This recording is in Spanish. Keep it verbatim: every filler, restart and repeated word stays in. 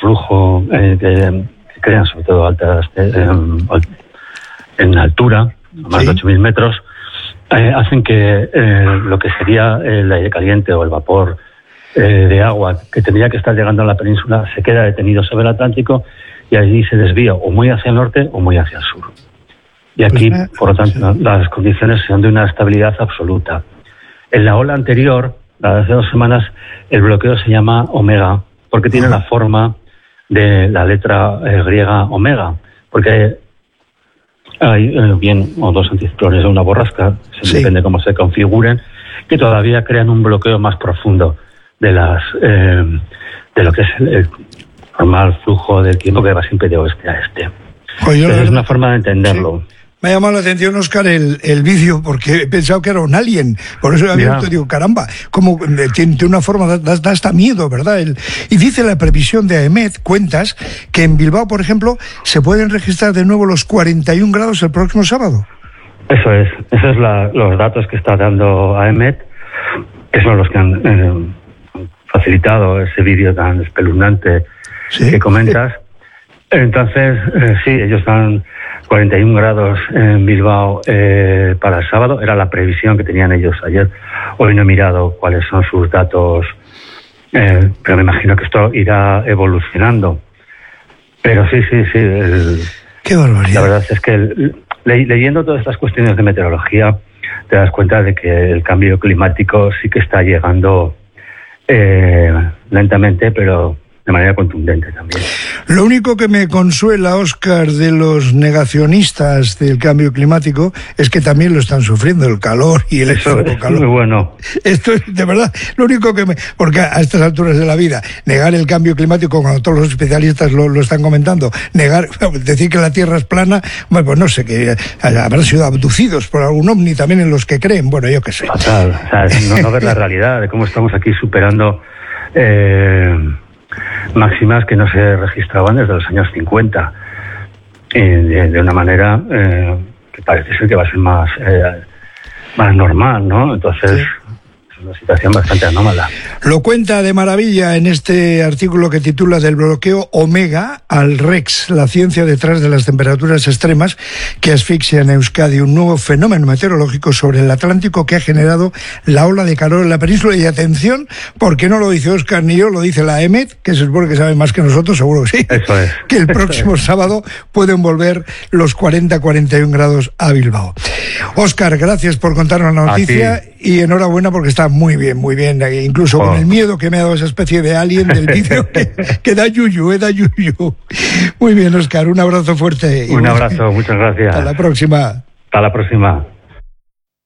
flujo eh, que, que crean sobre todo altas eh, en altura, más sí. de ocho mil metros, eh, hacen que eh, lo que sería el aire caliente o el vapor eh, de agua que tendría que estar llegando a la península se queda detenido sobre el Atlántico y allí se desvía o muy hacia el norte o muy hacia el sur. Y aquí, pues, por lo tanto, sí. las condiciones son de una estabilidad absoluta. En la ola anterior, la de hace dos semanas, el bloqueo se llama Omega, porque tiene la forma de la letra eh, griega Omega, porque hay eh, bien o dos anticiclones o una borrasca, sí. depende cómo se configuren, que todavía crean un bloqueo más profundo de las eh, de lo que es el, el normal flujo del tiempo que va siempre de oeste a este. Oye, Entonces, es una forma de entenderlo. Sí. Me ha llamado la atención, Óscar, el, el vídeo, porque he pensado que era un alien. Por eso había visto, digo, caramba, como tiene, tiene una forma, da, da hasta miedo, ¿verdad? El, y dice la previsión de AEMET, cuentas, que en Bilbao, por ejemplo, se pueden registrar de nuevo los cuarenta y un grados el próximo sábado. Eso es, esos son la, los datos que está dando AEMET, que son los que han eh, facilitado ese vídeo tan espeluznante ¿Sí? que comentas. Entonces, eh, sí, ellos están cuarenta y un grados en Bilbao eh, para el sábado. Era la previsión que tenían ellos ayer. Hoy no he mirado cuáles son sus datos, eh, pero me imagino que esto irá evolucionando. Pero sí, sí, sí. El, Qué barbaridad. La verdad es que el, le, leyendo todas estas cuestiones de meteorología te das cuenta de que el cambio climático sí que está llegando eh, lentamente, pero de manera contundente también. Lo único que me consuela, Óscar, de los negacionistas del cambio climático es que también lo están sufriendo, el calor y el Eso extremo es calor. Muy bueno. Esto es, de verdad, lo único que me... Porque a estas alturas de la vida, negar el cambio climático, cuando todos los especialistas lo, lo están comentando, negar, decir que la Tierra es plana, bueno, pues no sé, que habrán sido abducidos por algún ovni también en los que creen, bueno, yo qué sé. Fatal, o sea, no, no ver la realidad de cómo estamos aquí superando... Eh, máximas que no se registraban desde los años cincuenta eh, de, de una manera eh, que parece ser que va a ser más eh, más normal, ¿no? Entonces sí. Es una situación bastante anómala. Lo cuenta de maravilla en este artículo que titula Del bloqueo Omega al Rex, la ciencia detrás de las temperaturas extremas que asfixian a Euskadi, un nuevo fenómeno meteorológico sobre el Atlántico que ha generado la ola de calor en la península. Y atención, porque no lo dice Óscar ni yo, lo dice la AEMET, que se supone que sabe más que nosotros, seguro que sí. Eso es. Que el próximo es. sábado pueden volver los cuarenta a cuarenta y un grados a Bilbao. Óscar, gracias por contarnos la noticia y enhorabuena porque está muy bien, muy bien, incluso oh. con el miedo que me ha dado esa especie de alien del vídeo que, que da yuyu, eh, da yuyu. Muy bien, Óscar, un abrazo fuerte. Un abrazo, muchas gracias. Hasta la próxima. Hasta la próxima.